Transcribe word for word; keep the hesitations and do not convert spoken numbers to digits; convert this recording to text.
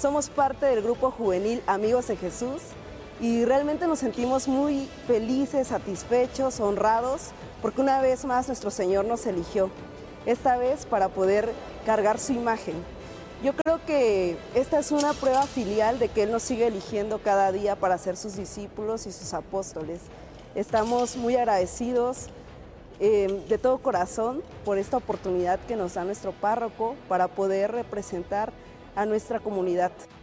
Somos parte del grupo juvenil Amigos de Jesús y realmente nos sentimos muy felices, satisfechos, honrados, porque una vez más nuestro Señor nos eligió, esta vez para poder cargar su imagen. Yo creo que esta es una prueba filial de que Él nos sigue eligiendo cada día para ser sus discípulos y sus apóstoles. Estamos muy agradecidos eh, de todo corazón por esta oportunidad que nos da nuestro párroco para poder representar a nuestra comunidad.